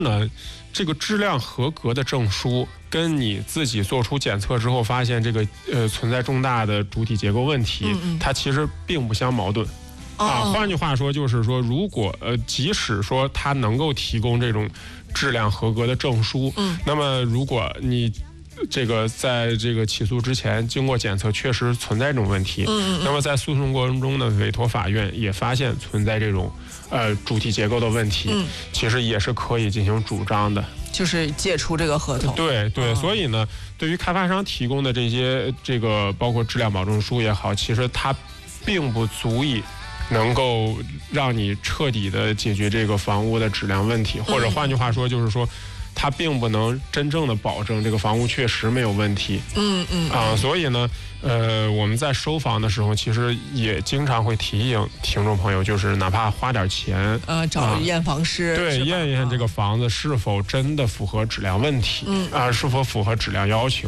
呢，这个质量合格的证书跟你自己做出检测之后发现这个存在重大的主体结构问题，它其实并不相矛盾。换句话说就是说，如果即使说它能够提供这种质量合格的证书，那么如果你这个在这个起诉之前经过检测确实存在这种问题，那么在诉讼过程中呢，委托法院也发现存在这种主体结构的问题，其实也是可以进行主张的， 就是解除这个合同。 对，所以呢，对于开发商提供的这个包括质量保证书也好，其实它并不足以能够让你彻底的解决这个房屋的质量问题，或者换句话说就是说，它并不能真正的保证这个房屋确实没有问题。所以呢，我们在收房的时候，其实也经常会提醒听众朋友，就是哪怕花点钱， 找验房师， 对，验一验这个房子是否真的符合质量问题，是否符合质量要求。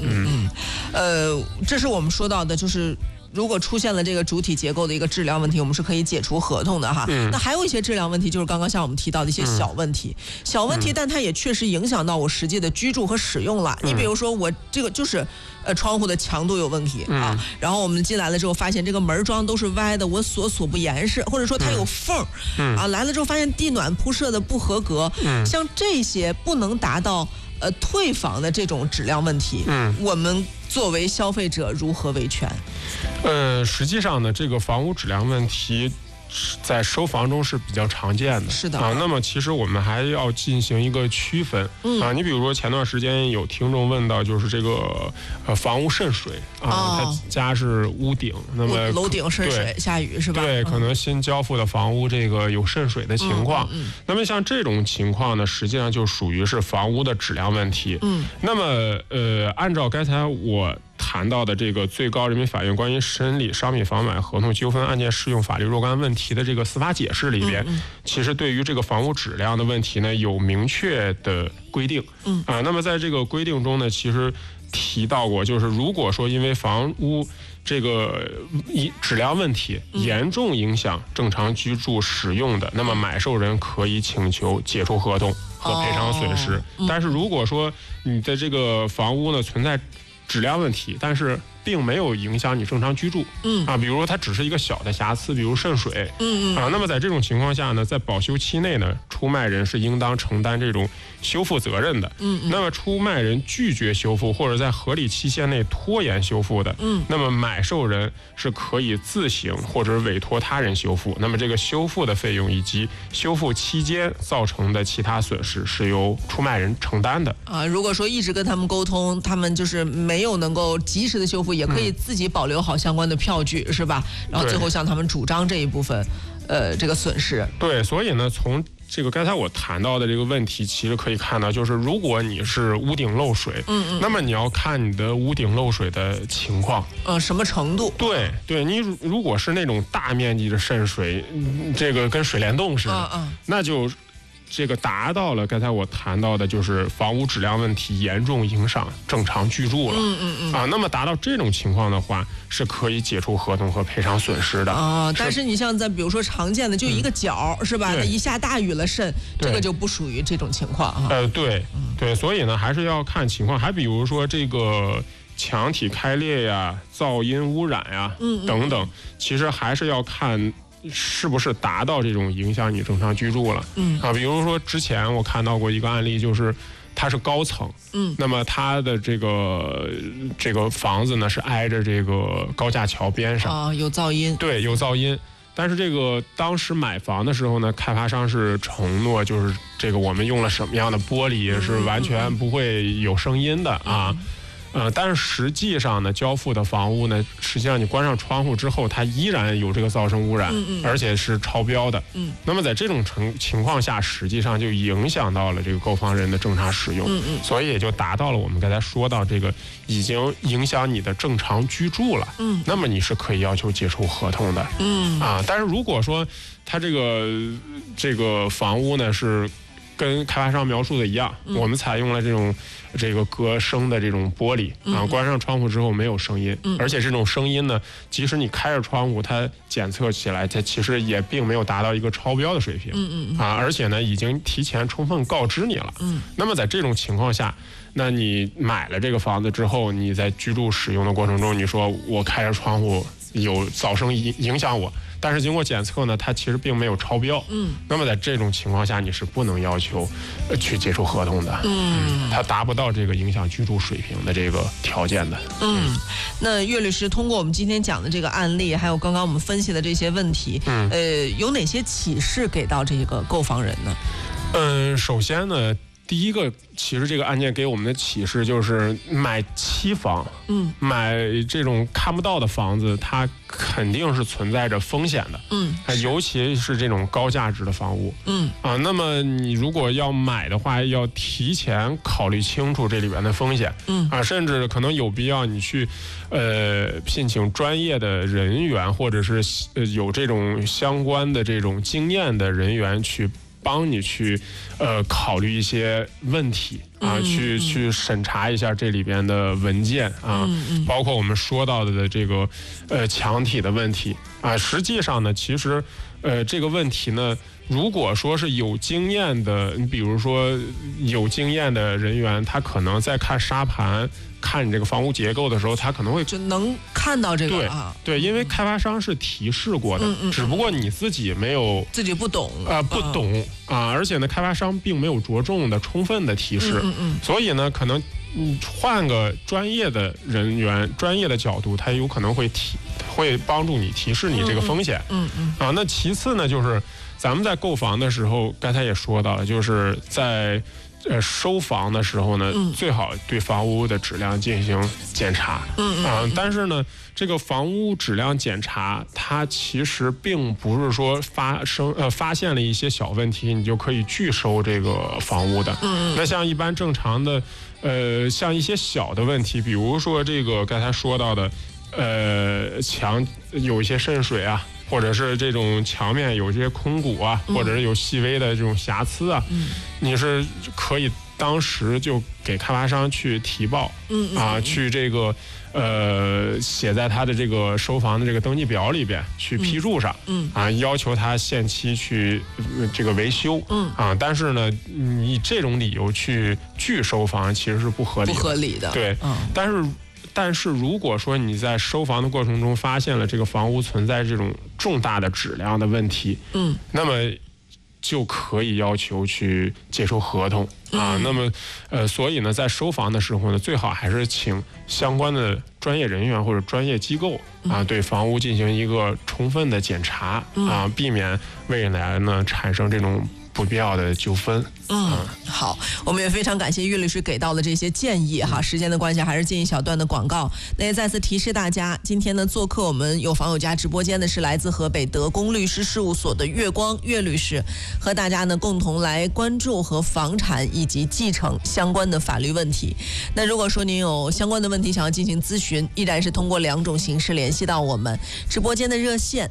这是我们说到的，就是如果出现了这个主体结构的一个质量问题，我们是可以解除合同的哈。那还有一些质量问题，就是刚刚像我们提到的一些小问题，但它也确实影响到我实际的居住和使用了。你比如说我这个就是窗户的强度有问题啊，然后我们进来了之后发现这个门桩都是歪的，我锁不严实，或者说它有缝来了之后发现地暖铺设的不合格，像这些不能达到退房的这种质量问题，我们作为消费者如何维权？ 实际上呢，这个房屋质量问题在收房中是比较常见的。 是的那么其实我们还要进行一个区分你比如说前段时间有听众问到，就是这个房屋渗水他家是屋顶，那么楼顶渗水，下雨是吧？ 对，可能新交付的房屋这个有渗水的情况。那么像这种情况呢，实际上就属于是房屋的质量问题。那么按照刚才我谈到的这个最高人民法院关于审理商品房买合同纠纷案件适用法律若干问题的这个司法解释里边，其实对于这个房屋质量的问题呢有明确的规定。那么在这个规定中呢，其实提到过，就是如果说因为房屋这个质量问题严重影响正常居住使用的，那么买受人可以请求解除合同和赔偿损失。但是如果说你的这个房屋呢存在质量问题，但是并没有影响你正常居住，比如说它只是一个小的瑕疵，比如渗水，那么在这种情况下呢，在保修期内呢，出卖人是应当承担这种修复责任的。那么出卖人拒绝修复或者在合理期限内拖延修复的，那么买受人是可以自行或者委托他人修复。那么这个修复的费用以及修复期间造成的其他损失是由出卖人承担的。 如果说一直跟他们沟通，他们就是没有能够及时的修复，也可以自己保留好相关的票据，是吧？然后最后向他们主张这一部分这个损失。 对，所以呢，从这个刚才我谈到的这个问题，其实可以看到，就是如果你是屋顶漏水，那么你要看你的屋顶漏水的情况， 什么程度？ 对，你如果是那种大面积的渗水，这个跟水帘洞似的，那就这个达到了刚才我谈到的，就是房屋质量问题严重影响正常居住了。那么达到这种情况的话，是可以解除合同和赔偿损失的。 但是你像在比如说常见的就一个角，是吧？它一下大雨了渗，这个就不属于这种情况对，所以呢还是要看情况。还比如说这个墙体开裂呀、噪音污染呀等等，其实还是要看是不是达到这种影响你正常居住了。比如说之前我看到过一个案例，就是它是高层，那么它的这个房子呢是挨着这个高架桥边上， 有噪音。 对，有噪音。但是这个当时买房的时候呢，开发商是承诺，就是这个我们用了什么样的玻璃是完全不会有声音的但是实际上呢，交付的房屋呢，实际上你关上窗户之后，它依然有这个噪声污染，而且是超标的。那么在这种情况下，实际上就影响到了这个购房人的正常使用，所以也就达到了我们刚才说到这个已经影响你的正常居住了。那么你是可以要求解除合同的。但是如果说它这个房屋呢是跟开发商描述的一样，我们采用了这个隔声的这种玻璃啊，关上窗户之后没有声音，而且这种声音呢，即使你开着窗户，它检测起来，它其实也并没有达到一个超标的水平，而且呢，已经提前充分告知你了，那么在这种情况下，那你买了这个房子之后，你在居住使用的过程中，你说我开着窗户有噪声影响我。但是经过检测呢，它其实并没有超标。那么在这种情况下，你是不能要求去解除合同的。它达不到这个影响居住水平的这个条件的。 那岳律师通过我们今天讲的这个案例，还有刚刚我们分析的这些问题，有哪些启示给到这个购房人呢？ 首先呢。第一个，其实这个案件给我们的启示就是买期房，买这种看不到的房子，它肯定是存在着风险的，尤其是这种高价值的房屋，那么你如果要买的话，要提前考虑清楚这里边的风险，甚至可能有必要你去，聘请专业的人员，或者是有这种相关的这种经验的人员去。帮你去考虑一些问题啊，去审查一下这里边的文件啊，包括我们说到的这个墙体的问题啊。实际上呢，其实这个问题呢，如果说是有经验的，你比如说有经验的人员，他可能在看沙盘。看你这个房屋结构的时候，他可能会就能看到这个对，因为开发商是提示过的，只不过你自己没有自己不懂不懂啊，而且呢，开发商并没有着重的充分的提示，所以呢，可能换个专业的人员、专业的角度，他有可能会帮助你提示你这个风险，那其次呢，就是咱们在购房的时候，刚才也说到了，就是在。收房的时候呢，最好对房屋的质量进行检查。但是呢，这个房屋质量检查，它其实并不是说发现了一些小问题，你就可以拒收这个房屋的。那像一般正常的，像一些小的问题，比如说这个刚才说到的，墙有一些渗水啊。或者是这种墙面有些空鼓啊，或者是有细微的这种瑕疵啊，你是可以当时就给开发商去提报，去这个写在他的这个收房的这个登记表里边去批注上，要求他限期去这个维修，但是呢，你这种理由去拒收房其实是不合理的，对，但是如果说你在收房的过程中发现了这个房屋存在这种重大的质量的问题，那么就可以要求去解除合同啊。那么所以呢，在收房的时候呢，最好还是请相关的专业人员或者专业机构啊，对房屋进行一个充分的检查啊，避免未来呢产生这种不必要的纠纷。 好，我们也非常感谢岳律师给到的这些建议哈。时间的关系，还是进一小段的广告。那也再次提示大家，今天呢做客我们有房有家直播间的是来自河北德公律师事务所的岳光岳律师，和大家呢共同来关注和房产以及继承相关的法律问题。那如果说您有相关的问题想要进行咨询，依然是通过2种形式联系到我们：直播间的热线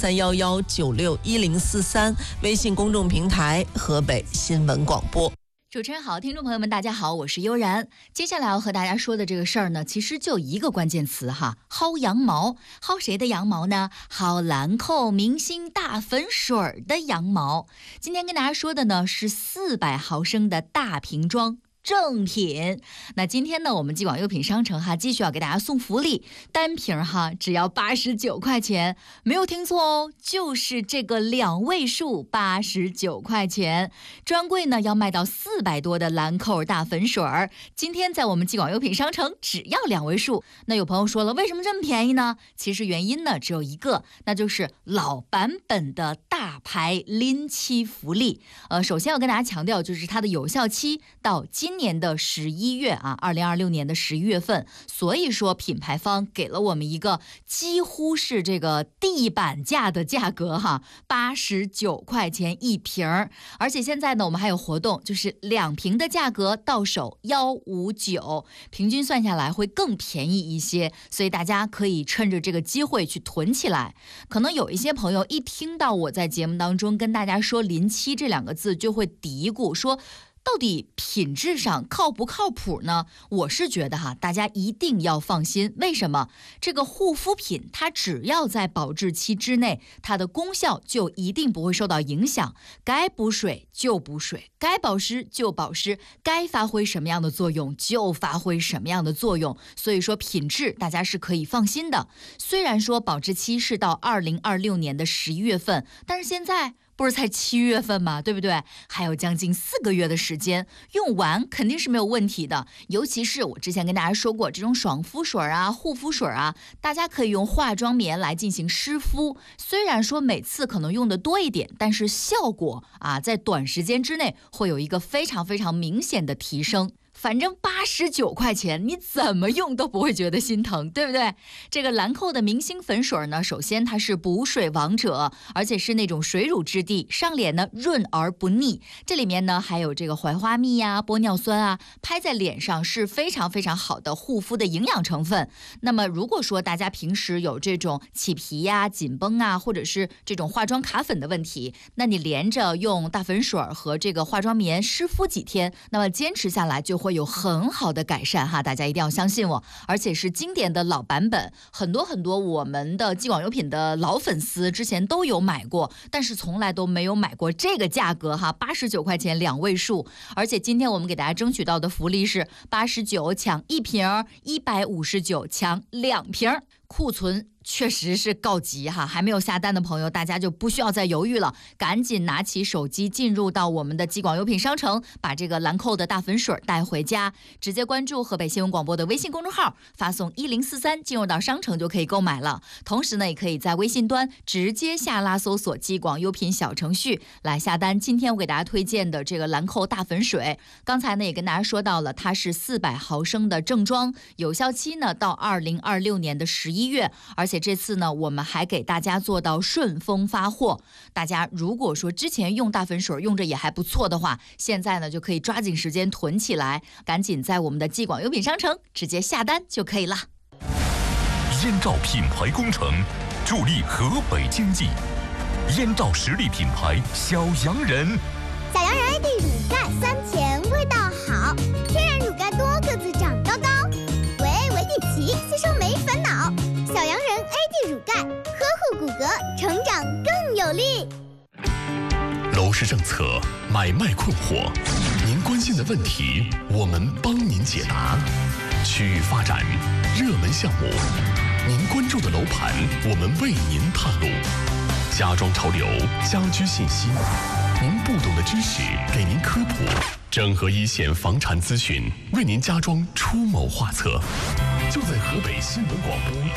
0311961043，微信公众平台河北新闻广播。 主持人好，听众朋友们大家好，我是悠然。接下来要和大家说的这个事儿呢，其实就一个关键词哈，薅羊毛。薅谁的羊毛呢？薅兰蔻明星大粉水的羊毛。今天跟大家说的呢是400毫升的大瓶装正品。那今天呢，我们继广优品商城哈，继续要给大家送福利，单瓶哈只要89块钱，没有听错哦，就是这个2位数89块钱。专柜呢要卖到400多的兰蔻大粉水儿，今天在我们继广优品商城只要2位数。那有朋友说了，为什么这么便宜呢？其实原因呢只有一个，那就是老版本的大牌临期福利。首先要跟大家强调，就是它的有效期到今今年的11月啊，2026年的11月份，所以说品牌方给了我们一个几乎是这个地板价的价格哈，89块钱一瓶儿。而且现在呢，我们还有活动，就是2瓶的价格到手159，平均算下来会更便宜一些，所以大家可以趁着这个机会去囤起来。可能有一些朋友一听到我在节目当中跟大家说临期这2个字，就会嘀咕说，到底品质上靠不靠谱呢？我是觉得哈，大家一定要放心。为什么？这个护肤品它只要在保质期之内，它的功效就一定不会受到影响。该补水就补水，该保湿就保湿，该发挥什么样的作用就发挥什么样的作用。所以说品质大家是可以放心的。虽然说保质期是到2026年的11月份，但是现在不是才7月份吗？对不对？还有将近4个月的时间，用完肯定是没有问题的。尤其是我之前跟大家说过，这种爽肤水啊、护肤水啊，大家可以用化妆棉来进行湿敷。虽然说每次可能用的多一点，但是效果啊，在短时间之内会有一个非常非常明显的提升。反正89块钱，你怎么用都不会觉得心疼，对不对？这个兰蔻的明星粉水呢，首先它是补水王者，而且是那种水乳质地，上脸呢润而不腻。这里面呢还有这个槐花蜜啊、玻尿酸啊，拍在脸上是非常非常好的护肤的营养成分。那么如果说大家平时有这种起皮呀、紧绷啊，或者是这种化妆卡粉的问题，那你连着用大粉水和这个化妆棉湿敷几天，那么坚持下来就会有很好的改善哈，大家一定要相信我，而且是经典的老版本，很多我们的既广优品的老粉丝之前都有买过，但是从来都没有买过这个价格哈，89块钱2位数，而且今天我们给大家争取到的福利是89抢1瓶，159抢2瓶，库存确实是告急哈，还没有下单的朋友，大家就不需要再犹豫了，赶紧拿起手机进入到我们的既广优品商城，把这个兰蔻的大粉水带回家，直接关注河北新闻广播的微信公众号，发送1043进入到商城就可以购买了。同时呢，也可以在微信端直接下拉搜索既广优品小程序来下单。今天我给大家推荐的这个兰蔻大粉水，刚才呢也跟大家说到了，它是400毫升的正装，有效期呢到2026年的11月，而且这次呢我们还给大家做到顺丰发货。大家如果说之前用大粉水用着也还不错的话，现在呢就可以抓紧时间囤起来，赶紧在我们的既广优品商城直接下单就可以了。 燕赵品牌工程助力河北经济，燕赵实力品牌小洋人， 小洋人 AD 乳钙酸甜味道好，天然乳钙多个子长高高，维底奇吸收没烦恼，小洋人 AD 乳钙呵护骨骼，成长更有力。 楼市政策买卖困惑，您关心的问题我们帮您解答。区域发展、热门项目，您关注的楼盘我们为您探路。家装潮流、家居信息，您不懂的知识给您科普。整合一线房产资讯，为您家装出谋划策。就在河北新闻广播